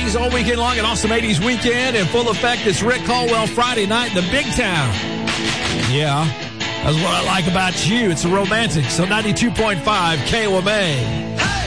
80s all weekend long, an awesome 80s weekend in full effect. It's Rick Caldwell Friday night in the Big Town. Yeah, that's what I like about you. It's a romantic. So 92.5 KOMA. Hey!